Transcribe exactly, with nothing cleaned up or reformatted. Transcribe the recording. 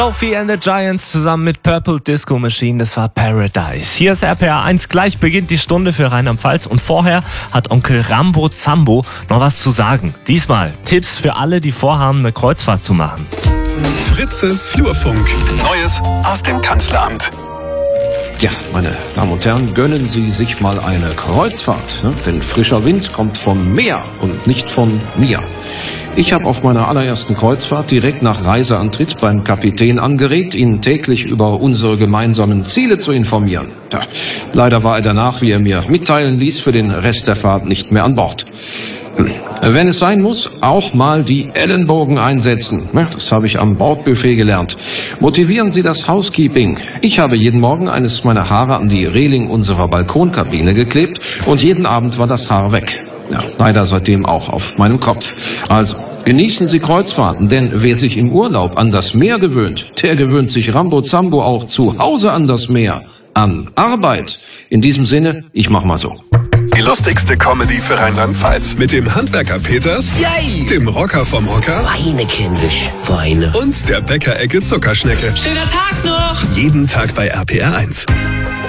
Sophie and the Giants zusammen mit Purple Disco Machine, das war Paradise. Hier ist R P R eins, gleich beginnt die Stunde für Rheinland-Pfalz und vorher hat Onkel Rambo Zambo noch was zu sagen. Diesmal Tipps für alle, die vorhaben, eine Kreuzfahrt zu machen. Fritzes Flurfunk. Neues aus dem Kanzleramt. Ja, meine Damen und Herren, gönnen Sie sich mal eine Kreuzfahrt, ne? Denn frischer Wind kommt vom Meer und nicht von mir. Ich habe auf meiner allerersten Kreuzfahrt direkt nach Reiseantritt beim Kapitän angeregt, ihn täglich über unsere gemeinsamen Ziele zu informieren. Tja, leider war er danach, wie er mir mitteilen ließ, für den Rest der Fahrt nicht mehr an Bord. Wenn es sein muss, auch mal die Ellenbogen einsetzen. Das habe ich am Bordbuffet gelernt. Motivieren Sie das Housekeeping. Ich habe jeden Morgen eines meiner Haare an die Reling unserer Balkonkabine geklebt und jeden Abend war das Haar weg. Ja, leider seitdem auch auf meinem Kopf. Also, genießen Sie Kreuzfahrten, denn wer sich im Urlaub an das Meer gewöhnt, der gewöhnt sich Rambo Zambo auch zu Hause an das Meer. An Arbeit. In diesem Sinne, ich mach mal so. Die lustigste Comedy für Rheinland-Pfalz mit dem Handwerker Peters, Yay! dem Rocker vom Hocker Weine, kindisch, Weine. und der Bäckerecke Zuckerschnecke. Schöner Tag noch! Jeden Tag bei R P R eins.